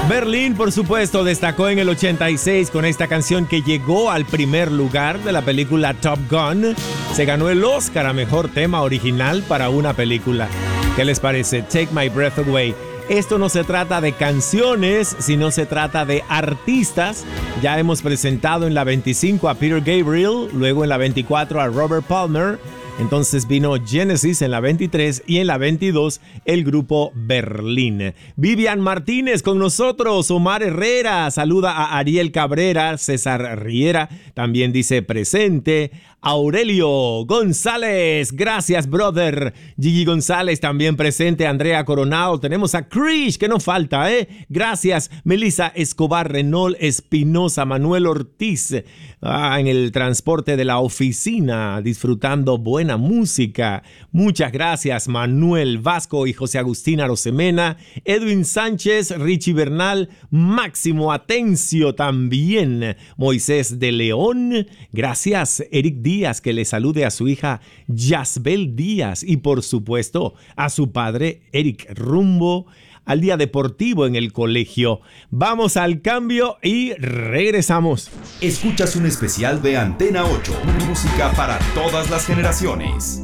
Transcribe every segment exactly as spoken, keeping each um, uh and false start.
Berlín, por supuesto, destacó en el ochenta y seis con esta canción que llegó al primer lugar de la película Top Gun. Se ganó el Oscar a Mejor Tema Original para una película. ¿Qué les parece? Take My Breath Away. Esto no se trata de canciones, sino se trata de artistas. Ya hemos presentado en la veinticinco a Peter Gabriel, luego en la veinticuatro a Robert Palmer. Entonces vino Genesis en la veintitrés y en la veintidós el grupo Berlín. Vivian Martínez con nosotros, Omar Herrera, saluda a Ariel Cabrera, César Riera, también dice presente. Aurelio González, gracias brother. Gigi González también presente, Andrea Coronado, tenemos a Krish, que no falta, ¿eh? Gracias, Melissa Escobar, Renault Espinosa, Manuel Ortiz, ah, en el transporte de la oficina, disfrutando buena música. Muchas gracias, Manuel Vasco y José Agustín Arosemena, Edwin Sánchez, Richie Bernal, Máximo Atencio también, Moisés de León, gracias, Eric Díaz, que le salude a su hija Yasbel Díaz y por supuesto a su padre Eric rumbo al día deportivo en el colegio. Vamos al cambio y regresamos. Escuchas un especial de Antena ocho, música para todas las generaciones.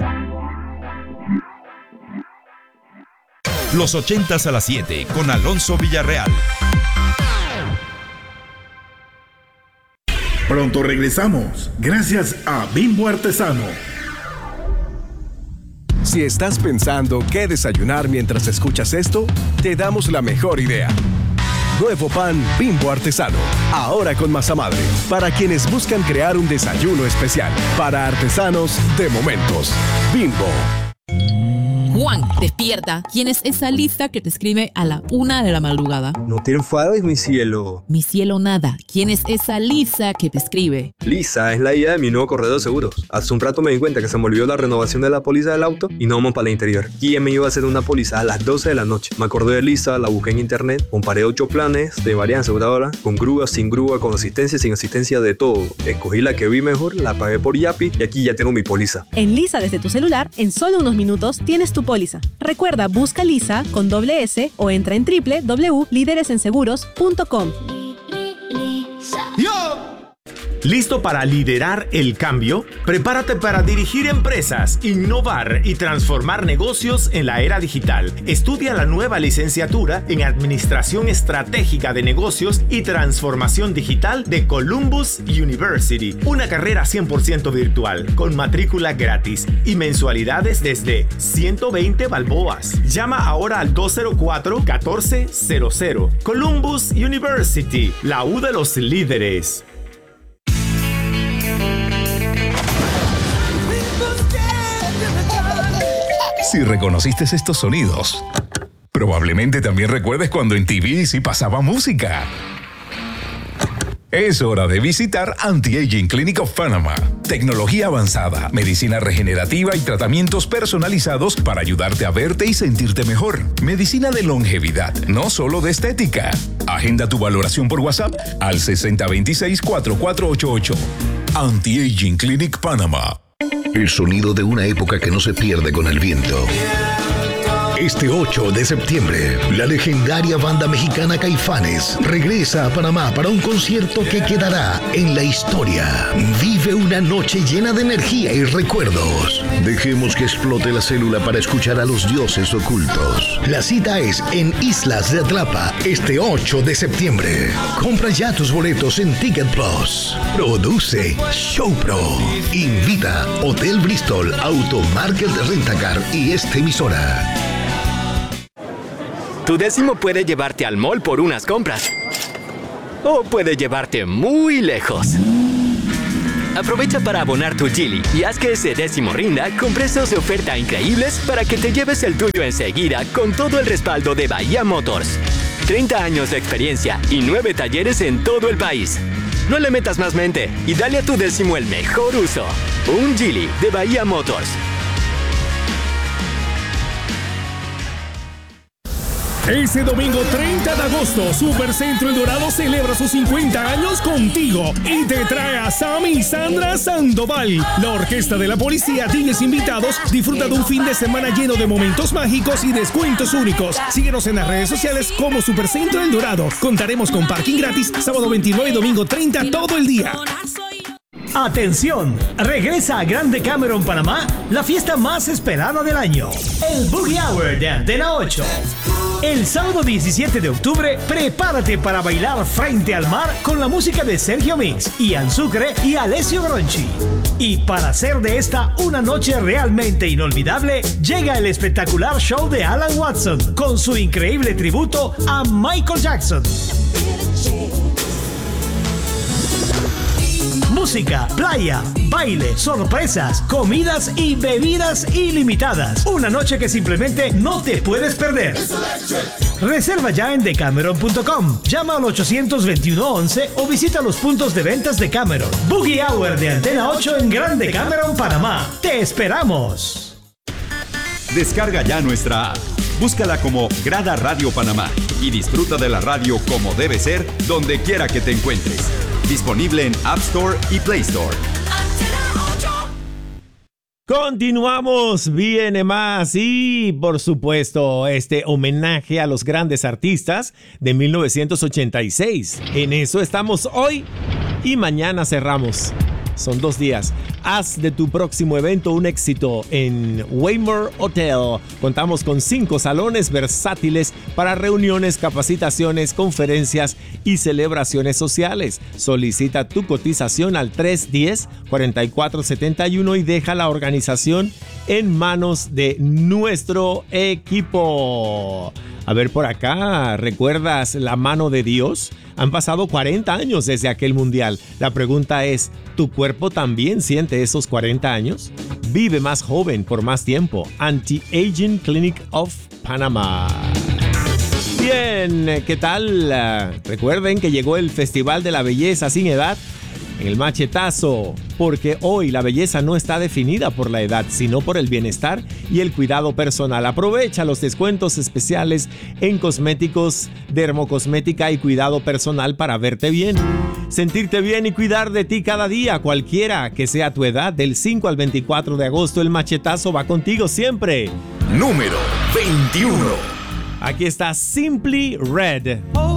Los ochentas a las siete con Alonso Villarreal. Pronto regresamos, gracias a Bimbo Artesano. Si estás pensando qué desayunar mientras escuchas esto, te damos la mejor idea. Nuevo pan Bimbo Artesano, ahora con masa madre, para quienes buscan crear un desayuno especial, para artesanos de momentos. Bimbo. Juan, despierta. ¿Quién es esa Lisa que te escribe a la una de la madrugada? No te enfades, mi cielo. Mi cielo nada. ¿Quién es esa Lisa que te escribe? Lisa es la idea de mi nuevo corredor de seguros. Hace un rato me di cuenta que se me olvidó la renovación de la póliza del auto y no vamos para el interior. ¿Quién me iba a hacer una póliza a las doce de la noche? Me acordé de Lisa, la busqué en internet, comparé ocho planes de varias aseguradoras, con grúa, sin grúa, con asistencia, sin asistencia, de todo. Escogí la que vi mejor, la pagué por Yapi y aquí ya tengo mi póliza. En Lisa desde tu celular, en solo unos minutos tienes tu póliza. Recuerda, busca Lisa con doble S o entra en doble u doble u doble u punto líderes en seguros punto com. ¿Listo para liderar el cambio? Prepárate para dirigir empresas, innovar y transformar negocios en la era digital. Estudia la nueva licenciatura en Administración Estratégica de Negocios y Transformación Digital de Columbus University. Una carrera cien por ciento virtual, con matrícula gratis y mensualidades desde ciento veinte balboas. Llama ahora al dos cero cuatro, uno cuatro cero cero. Columbus University, la U de los líderes. Si reconociste estos sonidos, probablemente también recuerdes cuando en T V sí pasaba música. Es hora de visitar Anti-Aging Clinic of Panama. Tecnología avanzada, medicina regenerativa y tratamientos personalizados para ayudarte a verte y sentirte mejor. Medicina de longevidad, no solo de estética. Agenda tu valoración por WhatsApp al sesenta veintiséis, cuarenta y cuatro ochenta y ocho. Anti-Aging Clinic Panama. El sonido de una época que no se pierde con el viento. Este ocho de septiembre, la legendaria banda mexicana Caifanes regresa a Panamá para un concierto que quedará en la historia. Vive una noche llena de energía y recuerdos. Dejemos que explote la célula para escuchar a los dioses ocultos. La cita es en Islas de Atlapa, este ocho de septiembre. Compra ya tus boletos en Ticket Plus. Produce Showpro. Invita Hotel Bristol, Automarket Rentacar y esta emisora. Tu décimo puede llevarte al mall por unas compras. O puede llevarte muy lejos. Aprovecha para abonar tu Geely y haz que ese décimo rinda con precios de oferta increíbles para que te lleves el tuyo enseguida con todo el respaldo de Bahía Motors. treinta años de experiencia y nueve talleres en todo el país. No le metas más mente y dale a tu décimo el mejor uso. Un Geely de Bahía Motors. Este domingo treinta de agosto, Supercentro El Dorado celebra sus cincuenta años contigo y te trae a Sammy y Sandra Sandoval. La Orquesta de la Policía, D Js invitados, disfruta de un fin de semana lleno de momentos mágicos y descuentos únicos. Síguenos en las redes sociales como Supercentro El Dorado. Contaremos con parking gratis sábado veintinueve y domingo treinta todo el día. Atención, regresa a Grande Cameron, Panamá, la fiesta más esperada del año, el Boogie Hour de Antena ocho. El sábado diecisiete de octubre, prepárate para bailar frente al mar con la música de Sergio Mix, Ian Sucre y Alessio Gronchi. Y para hacer de esta una noche realmente inolvidable, llega el espectacular show de Alan Watson con su increíble tributo a Michael Jackson. Música, playa, baile, sorpresas, comidas y bebidas ilimitadas. Una noche que simplemente no te puedes perder. Reserva ya en decameron punto com. Llama al ochocientos veintiuno once o visita los puntos de ventas de Cameron. Boogie Hour de Antena ocho en Grande Cameron, Panamá. ¡Te esperamos! Descarga ya nuestra app. Búscala como Grada Radio Panamá y disfruta de la radio como debe ser donde quiera que te encuentres. Disponible en App Store y Play Store. Continuamos, viene más y por supuesto este homenaje a los grandes artistas de mil novecientos ochenta y seis. En eso estamos hoy y mañana cerramos. Son dos días. Haz de tu próximo evento un éxito en Waymore Hotel. Contamos con cinco salones versátiles para reuniones, capacitaciones, conferencias y celebraciones sociales. Solicita tu cotización al tres uno cero, cuatro cuatro siete uno y deja la organización en manos de nuestro equipo. A ver por acá, ¿recuerdas la mano de Dios? Han pasado cuarenta años desde aquel mundial. La pregunta es, ¿tu cuerpo también siente esos cuarenta años? Vive más joven por más tiempo. Anti-Aging Clinic of Panama. Bien, ¿qué tal? Uh, recuerden que llegó el Festival de la Belleza Sin Edad en el Machetazo, porque hoy la belleza no está definida por la edad, sino por el bienestar y el cuidado personal. Aprovecha los descuentos especiales en cosméticos, dermocosmética y cuidado personal para verte bien, sentirte bien y cuidar de ti cada día, cualquiera que sea tu edad. Del cinco al veinticuatro de agosto, el Machetazo va contigo siempre. Número veintiuno. Aquí está Simply Red.